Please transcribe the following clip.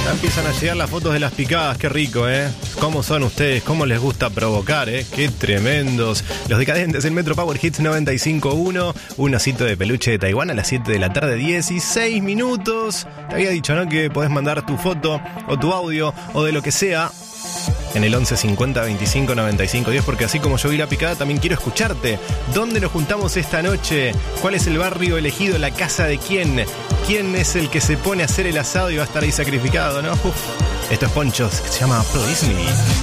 Ya empiezan a llegar las fotos de las picadas, qué rico, ¿eh? ¿Cómo son ustedes? ¿Cómo les gusta provocar, eh? Qué tremendos. Los decadentes en Metro Power Hits 95.1. Un osito de peluche de Taiwán a las 7 de la tarde, 16 minutos. Te había dicho, ¿no? Que podés mandar tu foto o tu audio o de lo que sea en el 11 50 25 95 10, porque así como yo vi la picada, también quiero escucharte. ¿Dónde nos juntamos esta noche? ¿Cuál es el barrio elegido? ¿La casa de quién? ¿Quién es el que se pone a hacer el asado y va a estar ahí sacrificado, no? Uf. Esto es Ponchos, que se llama Please Me.